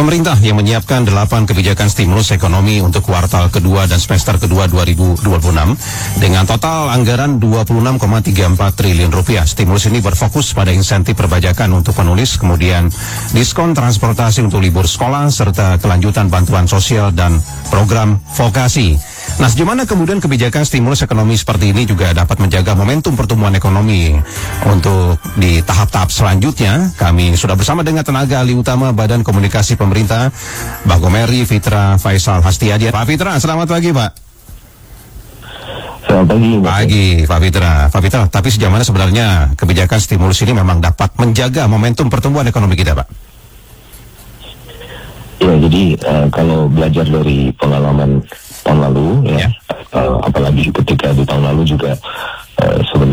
Pemerintah yang menyiapkan 8 kebijakan stimulus ekonomi untuk kuartal kedua dan semester kedua 2026 dengan total anggaran 26,34 triliun rupiah. Stimulus ini berfokus pada insentif perpajakan untuk penulis, kemudian diskon transportasi untuk libur sekolah, serta kelanjutan bantuan sosial dan program vokasi. Nah, sejauh kemudian kebijakan stimulus ekonomi seperti ini juga dapat menjaga momentum pertumbuhan ekonomi. Untuk di tahap-tahap selanjutnya, kami sudah bersama dengan tenaga ahli utama Badan Komunikasi Pemerintah, Mbak Gomeri Fitra Faisal Hastiadi. Pak Fitra, selamat pagi, Pak. Selamat pagi, Pagi, Pak Fitra. Pak Fitra, tapi sejauh mana sebenarnya kebijakan stimulus ini memang dapat menjaga momentum pertumbuhan ekonomi kita, Pak? Ya, jadi kalau belajar dari pengalaman tahun lalu, apalagi ketika di tahun lalu juga sebenarnya